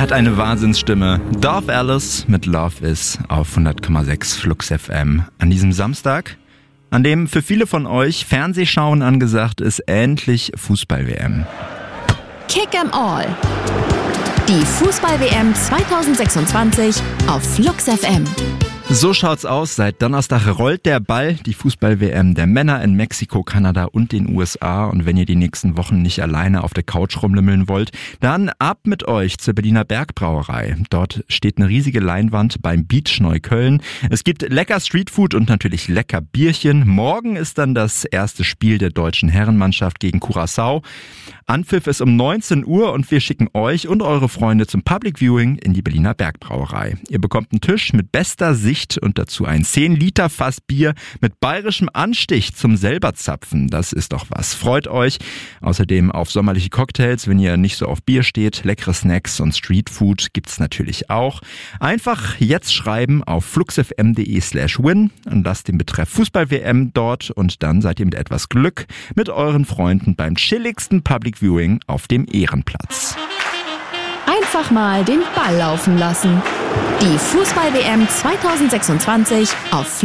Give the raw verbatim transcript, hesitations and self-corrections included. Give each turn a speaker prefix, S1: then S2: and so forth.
S1: hat eine Wahnsinnsstimme. Dorf Alice mit Love Is auf hundert Komma sechs Flux F M. An diesem Samstag, an dem für viele von euch Fernsehschauen angesagt ist, endlich Fußball-W M.
S2: Kick 'em All. Die Fußball-W M zwanzig sechsundzwanzig auf Flux F M.
S1: So schaut's aus. Seit Donnerstag rollt der Ball. Die Fußball-W M der Männer in Mexiko, Kanada und den U S A. Und wenn ihr die nächsten Wochen nicht alleine auf der Couch rumlümmeln wollt, dann ab mit euch zur Berliner Bergbrauerei. Dort steht eine riesige Leinwand beim Beach Neukölln. Es gibt lecker Streetfood und natürlich lecker Bierchen. Morgen ist dann das erste Spiel der deutschen Herrenmannschaft gegen Curaçao. Anpfiff ist um neunzehn Uhr und wir schicken euch und eure Freunde zum Public Viewing in die Berliner Bergbrauerei. Ihr bekommt einen Tisch mit bester Sicht und dazu ein zehn Liter Fass Bier mit bayerischem Anstich zum selber zapfen. Das ist doch was. Freut euch. Außerdem auf sommerliche Cocktails, wenn ihr nicht so auf Bier steht. Leckere Snacks und Streetfood gibt's natürlich auch. Einfach jetzt schreiben auf fluxfm.de slash win und lasst den Betreff Fußball-W M dort und dann seid ihr mit etwas Glück mit euren Freunden beim chilligsten Public Viewing auf dem Ehrenplatz.
S2: Einfach mal den Ball laufen lassen. Die Fußball-W M zwanzig sechsundzwanzig auf